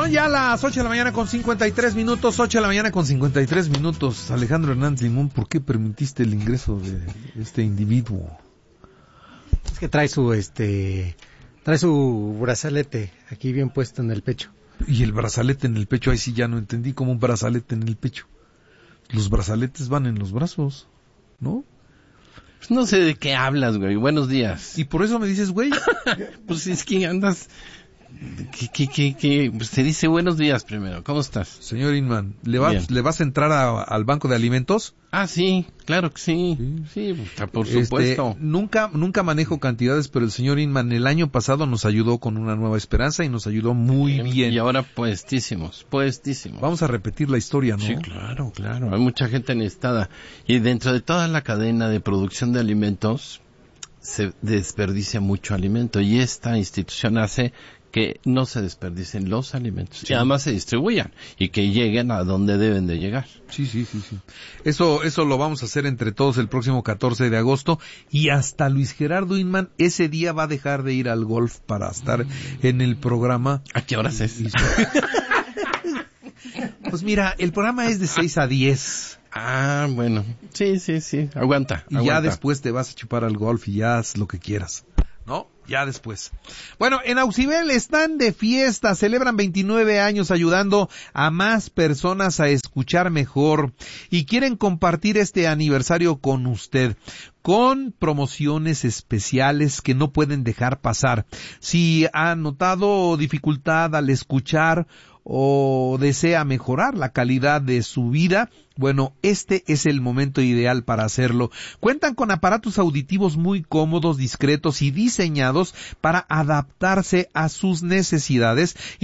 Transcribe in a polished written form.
Son ya las 8 de la mañana con 53 minutos, 8 de la mañana con 53 minutos. Alejandro Hernández Limón, ¿por qué permitiste el ingreso de este individuo? Es que trae su brazalete aquí bien puesto en el pecho. Y el brazalete en el pecho, ahí sí ya no entendí, como un brazalete en el pecho. Los brazaletes van en los brazos, ¿no? Pues no sé de qué hablas, güey. Buenos días. Y por eso me dices, güey. Pues es que andas... Pues te dice buenos días primero. ¿Cómo estás? Señor Inman, ¿le vas a entrar al banco de alimentos? Ah, sí, claro que sí. Sí, por supuesto. Nunca manejo cantidades, pero el señor Inman el año pasado nos ayudó con una nueva esperanza y nos ayudó muy bien. Y ahora puestísimos. Vamos a repetir la historia, ¿no? Sí, claro. Hay mucha gente necesitada. Y dentro de toda la cadena de producción de alimentos, se desperdicia mucho alimento. Y esta institución hace que no se desperdicien los alimentos, sí, y además se distribuyan y que lleguen a donde deben de llegar. Sí. Eso lo vamos a hacer entre todos el próximo 14 de agosto y hasta Luis Gerardo Inman ese día va a dejar de ir al golf para estar en el programa. ¿A qué horas es? Pues mira, el programa es de 6 a 10. Ah, bueno. Sí. Aguanta. Ya después te vas a chupar al golf y ya haz lo que quieras. ¿No? Ya después. Bueno, en Auxibel están de fiesta, celebran 29 años ayudando a más personas a escuchar mejor y quieren compartir este aniversario con usted, con promociones especiales que no pueden dejar pasar. Si ha notado dificultad al escuchar o desea mejorar la calidad de su vida, bueno, este es el momento ideal para hacerlo. Cuentan con aparatos auditivos muy cómodos, discretos y diseñados para adaptarse a sus necesidades.